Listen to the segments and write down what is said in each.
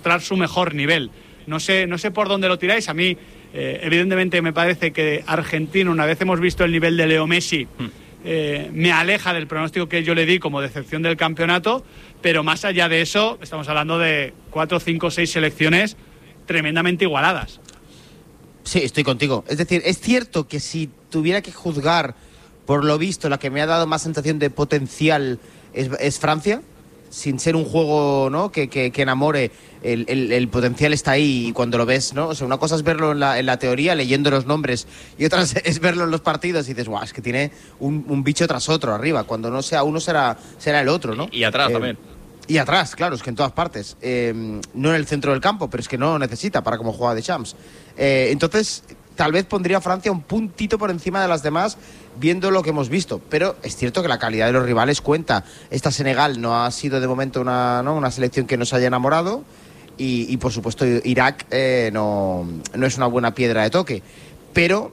mostrar su mejor nivel. No sé por dónde lo tiráis. A mí, evidentemente, me parece que Argentina, una vez hemos visto el nivel de Leo Messi, me aleja del pronóstico que yo le di como decepción del campeonato, pero más allá de eso, estamos hablando de 4, 5, 6 selecciones tremendamente igualadas. Sí, estoy contigo. Es decir, es cierto que si tuviera que juzgar, por lo visto, la que me ha dado más sensación de potencial es Francia, sin ser un juego, ¿no?, que enamore, el potencial está ahí y cuando lo ves, ¿no? O sea, una cosa es verlo en la teoría, leyendo los nombres, y otra es verlo en los partidos y dices, guau, es que tiene un bicho tras otro arriba. Cuando no sea uno, será el otro, ¿no? Y atrás también. Y atrás, claro, es que en todas partes. No en el centro del campo, pero es que no necesita para como juega Deschamps. Entonces, tal vez pondría a Francia un puntito por encima de las demás, viendo lo que hemos visto. Pero es cierto que la calidad de los rivales cuenta. Esta Senegal no ha sido de momento una selección que nos haya enamorado. Y por supuesto, Irak no es una buena piedra de toque. Pero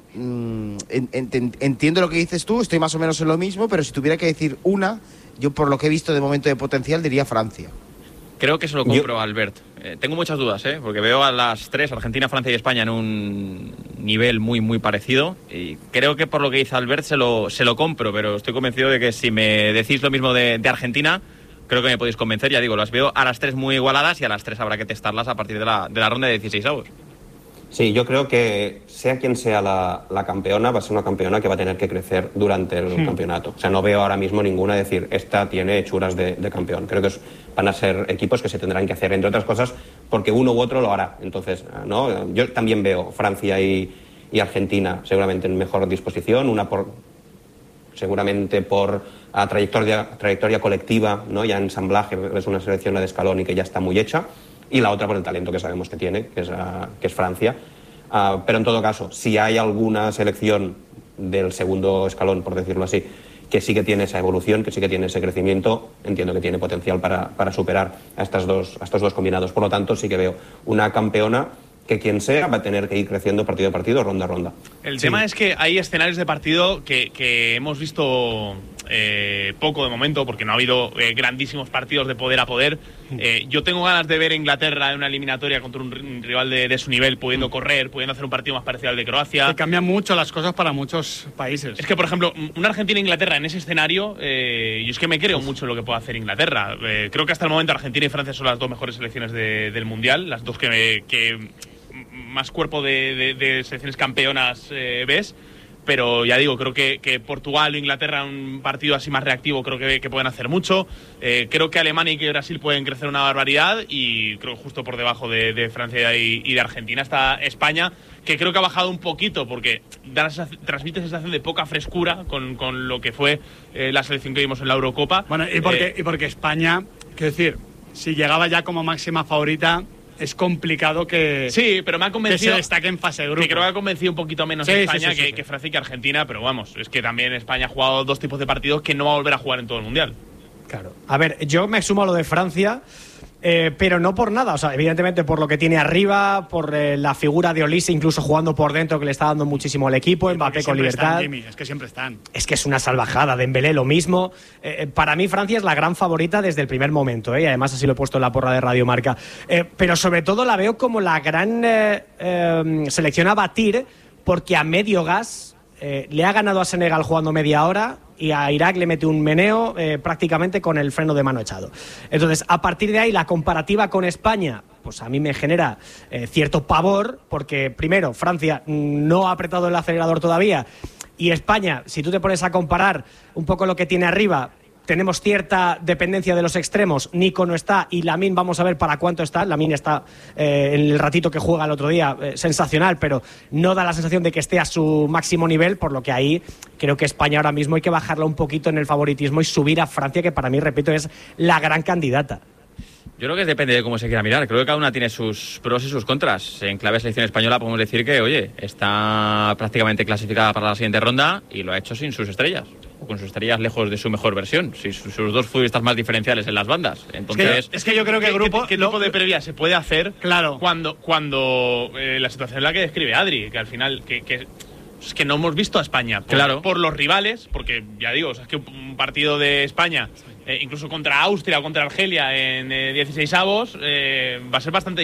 entiendo lo que dices tú, estoy más o menos en lo mismo, pero si tuviera que decir una, yo por lo que he visto de momento de potencial diría Francia. Creo que se lo compro a Albert. Tengo muchas dudas, porque veo a las tres, Argentina, Francia y España, en un nivel muy, muy parecido. Y creo que por lo que dice Albert se lo compro, pero estoy convencido de que si me decís lo mismo de Argentina, creo que me podéis convencer. Ya digo, las veo a las tres muy igualadas y a las tres habrá que testarlas a partir de la ronda de 16avos. Sí, yo creo que sea quien sea la campeona, va a ser una campeona que va a tener que crecer durante el campeonato. O sea, no veo ahora mismo ninguna decir, esta tiene hechuras de campeón. Creo que van a ser equipos que se tendrán que hacer, entre otras cosas, porque uno u otro lo hará. Entonces, ¿no? Yo también veo Francia y Argentina seguramente en mejor disposición, seguramente por trayectoria colectiva, ¿no? Ya ensamblaje, es una selección de Scaloni que ya está muy hecha. Y la otra por el talento que sabemos que tiene, que es Francia. Pero en todo caso, si hay alguna selección del segundo escalón, por decirlo así, que sí que tiene esa evolución, que sí que tiene ese crecimiento, entiendo que tiene potencial para superar a estos dos combinados. Por lo tanto, sí que veo una campeona que quien sea va a tener que ir creciendo partido a partido, ronda a ronda. El tema es que hay escenarios de partido que hemos visto poco de momento, porque no ha habido grandísimos partidos de poder a poder. Yo tengo ganas de ver a Inglaterra en una eliminatoria contra un rival de su nivel, pudiendo correr, pudiendo hacer un partido más parecido al de Croacia. Que cambian mucho las cosas para muchos países. Es que, por ejemplo, una Argentina-Inglaterra en ese escenario, yo es que me creo mucho en lo que puede hacer Inglaterra. Creo que hasta el momento Argentina y Francia son las dos mejores selecciones del Mundial, las dos que más cuerpo de selecciones campeonas ves. Pero ya digo, creo que Portugal o Inglaterra, un partido así más reactivo, creo que pueden hacer mucho. Creo que Alemania y que Brasil pueden crecer una barbaridad. Y creo que justo por debajo de Francia y de Argentina está España, que creo que ha bajado un poquito porque transmite sensación de poca frescura con lo que fue la selección que vimos en la Eurocopa. Bueno, y porque España, quiero decir, si llegaba ya como máxima favorita, es complicado que, sí, pero me ha convencido, que se destaque en fase de grupo. Que creo que ha convencido un poquito menos España que Francia y que Argentina, pero vamos, es que también España ha jugado dos tipos de partidos que no va a volver a jugar en todo el Mundial. Claro. A ver, yo me sumo a lo de Francia, pero no por nada. O sea, evidentemente por lo que tiene arriba, por la figura de Olise, incluso jugando por dentro, que le está dando muchísimo al equipo, Mbappé con libertad. Es que siempre están. Es que es una salvajada. Dembélé lo mismo. Para mí Francia es la gran favorita desde el primer momento, y además así lo he puesto en la porra de Radio Marca. Pero sobre todo la veo como la gran selección a batir, porque a medio gas le ha ganado a Senegal jugando media hora y a Irak le mete un meneo prácticamente con el freno de mano echado. Entonces, a partir de ahí, la comparativa con España, pues a mí me genera cierto pavor, porque primero, Francia no ha apretado el acelerador todavía, y España, si tú te pones a comparar un poco lo que tiene arriba, tenemos cierta dependencia de los extremos. Nico no está y Lamine vamos a ver para cuánto está. Lamine está en el ratito que juega el otro día, sensacional, pero no da la sensación de que esté a su máximo nivel, por lo que ahí creo que España ahora mismo hay que bajarla un poquito en el favoritismo y subir a Francia, que para mí, repito, es la gran candidata. Yo creo que depende de cómo se quiera mirar. Creo que cada una tiene sus pros y sus contras. En clave selección española podemos decir que, oye, está prácticamente clasificada para la siguiente ronda y lo ha hecho sin sus estrellas, o con sus estrellas lejos de su mejor versión, sin sus dos futbolistas más diferenciales en las bandas. Entonces, es que yo creo que el grupo... ¿Qué tipo de previa se puede hacer? Claro. Cuando la situación en la que describe Adri, que al final... Es que no hemos visto a España por los rivales, porque ya digo, es que un partido de España, incluso contra Austria o contra Argelia en 16avos, va a ser bastante